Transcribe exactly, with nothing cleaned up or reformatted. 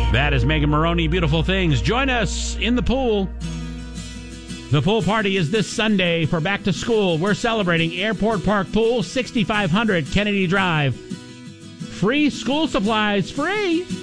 That is Megan Maroney, Beautiful Things. Join us in the pool. The pool party is this Sunday for back to school. We're celebrating Airport Park Pool, sixty-five hundred Kennedy Drive. Free school supplies, free.